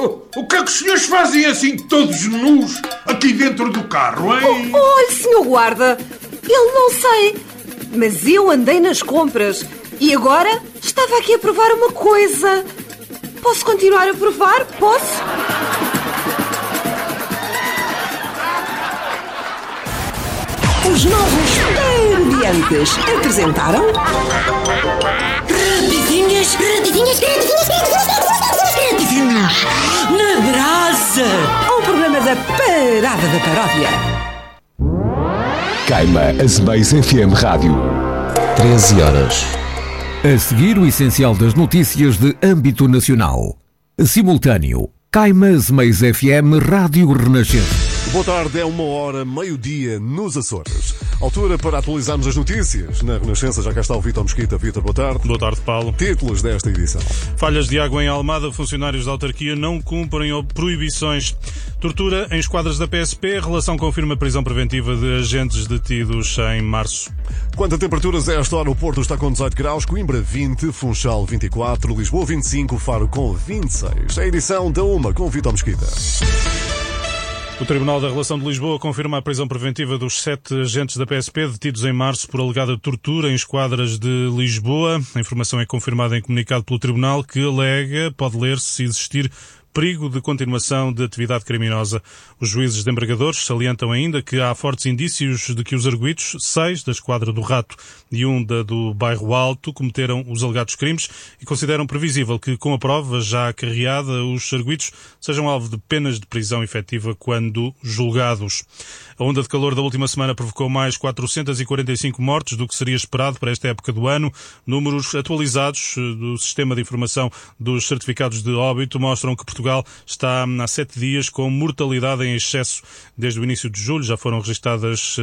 O que é que os senhores fazem assim todos nus aqui dentro do carro, hein? Olhe, senhor guarda, eu não sei, mas eu andei nas compras e agora estava aqui a provar uma coisa. Posso continuar a provar? Posso? Os novos Ambientes apresentaram... Rapidinhas na brasa. Um programa da Parada da Paródia. Caima Azemais FM Rádio. 13 horas. A seguir, o essencial das notícias de âmbito nacional. Simultâneo. Caima Azemais FM Rádio Renascença. Boa tarde, é 1h, meio-dia, nos Açores. Altura para atualizarmos as notícias. Na Renascença já cá está o Vítor Mesquita. Vítor, boa tarde. Boa tarde, Paulo. Títulos desta edição. Falhas de água em Almada. Funcionários da autarquia não cumprem proibições. Tortura em esquadras da PSP. Relação confirma prisão preventiva de agentes detidos em março. Quanto a temperaturas, a esta hora o Porto está com 18 graus, Coimbra 20, Funchal 24, Lisboa 25, Faro com 26. A edição da 1 com o Vítor Mesquita. O Tribunal da Relação de Lisboa confirma a prisão preventiva dos 7 agentes da PSP detidos em março por alegada tortura em esquadras de Lisboa. A informação é confirmada em comunicado pelo Tribunal, que alega, pode ler-se, se existir perigo de continuação de atividade criminosa. Os juízes desembargadores salientam ainda que há fortes indícios de que os arguidos, 6 da Esquadra do Rato e 1 da do Bairro Alto, cometeram os alegados crimes e consideram previsível que, com a prova já acarreada, os arguidos sejam alvo de penas de prisão efetiva quando julgados. A onda de calor da última semana provocou mais 445 mortes do que seria esperado para esta época do ano. Números atualizados do Sistema de Informação dos Certificados de Óbito mostram que Portugal está há 7 dias com mortalidade em excesso. Desde o início de julho já foram registadas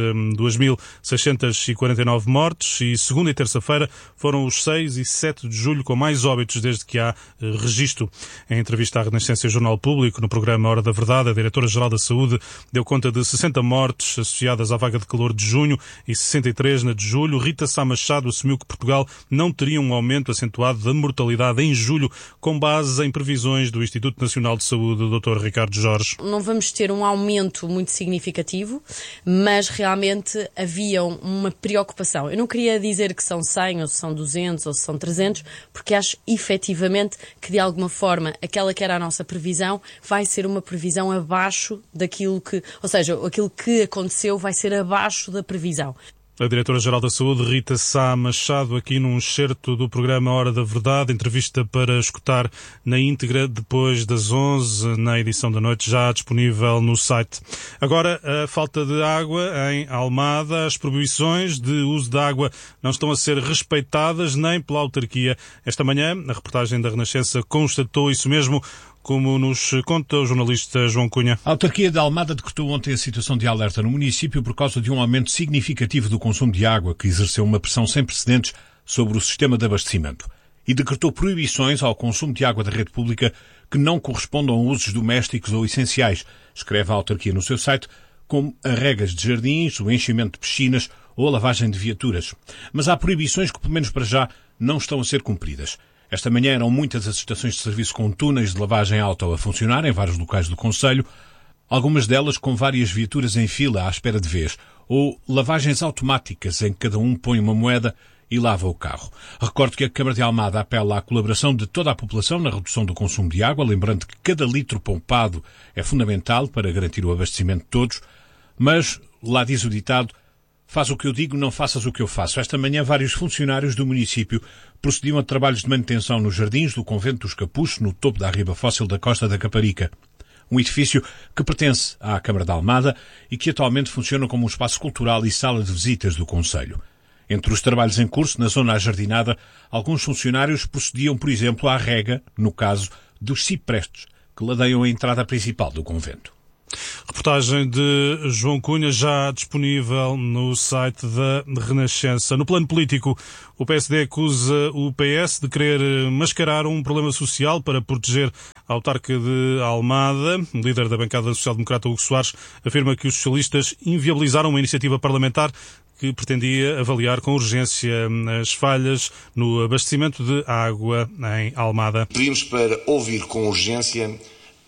2.649 mortes e segunda e terça-feira foram os 6 e 7 de julho com mais óbitos desde que há registro. Em entrevista à Renascença e Jornal Público, no programa Hora da Verdade, a Diretora-Geral da Saúde deu conta de 60 mortes associadas à vaga de calor de junho e 63 na de julho. Rita Sá Machado assumiu que Portugal não teria um aumento acentuado da mortalidade em julho, com base em previsões do Instituto Nacional de Saúde, do Dr. Ricardo Jorge. Não vamos ter um aumento muito significativo, mas realmente havia uma preocupação. Eu não queria dizer que são 100, ou se são 200, ou se são 300, porque acho efetivamente que, de alguma forma, aquela que era a nossa previsão vai ser uma previsão abaixo daquilo que, ou seja, aquilo que aconteceu vai ser abaixo da previsão. A Diretora-Geral da Saúde, Rita Sá Machado, aqui num excerto do programa Hora da Verdade, entrevista para escutar na íntegra depois das 11, na edição da noite, já disponível no site. Agora, a falta de água em Almada. As proibições de uso de água não estão a ser respeitadas nem pela autarquia. Esta manhã, a reportagem da Renascença constatou isso mesmo, como nos conta o jornalista João Cunha. A autarquia de Almada decretou ontem a situação de alerta no município por causa de um aumento significativo do consumo de água, que exerceu uma pressão sem precedentes sobre o sistema de abastecimento. E decretou proibições ao consumo de água da rede pública que não correspondam a usos domésticos ou essenciais, escreve a autarquia no seu site, como arregas de jardins, o enchimento de piscinas ou a lavagem de viaturas. Mas há proibições que, pelo menos para já, não estão a ser cumpridas. Esta manhã eram muitas as estações de serviço com túneis de lavagem auto a funcionar em vários locais do concelho, algumas delas com várias viaturas em fila à espera de vez, ou lavagens automáticas em que cada um põe uma moeda e lava o carro. Recordo que a Câmara de Almada apela à colaboração de toda a população na redução do consumo de água, lembrando que cada litro poupado é fundamental para garantir o abastecimento de todos, mas, lá diz o ditado, faz o que eu digo, não faças o que eu faço. Esta manhã, vários funcionários do município procediam a trabalhos de manutenção nos jardins do Convento dos Capuchos, no topo da arriba fóssil da Costa da Caparica. Um edifício que pertence à Câmara de Almada e que atualmente funciona como um espaço cultural e sala de visitas do concelho. Entre os trabalhos em curso, na zona ajardinada, alguns funcionários procediam, por exemplo, à rega, no caso dos ciprestes, que ladeiam a entrada principal do convento. Reportagem de João Cunha, já disponível no site da Renascença. No plano político, o PSD acusa o PS de querer mascarar um problema social para proteger a autarca de Almada. O líder da bancada social-democrata, Hugo Soares, afirma que os socialistas inviabilizaram uma iniciativa parlamentar que pretendia avaliar com urgência as falhas no abastecimento de água em Almada. Pedimos para ouvir com urgência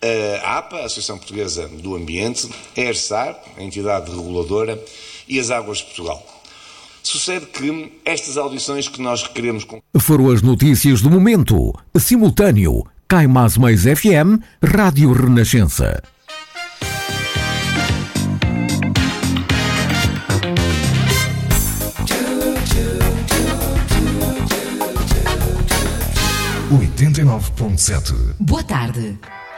A APA, a Associação Portuguesa do Ambiente, a ERSAR, a entidade reguladora, e as Águas de Portugal. Sucede que estas audições que nós requeremos... Foram as notícias do momento. Simultâneo. Caimás Mais FM, Rádio Renascença. .7. Boa tarde.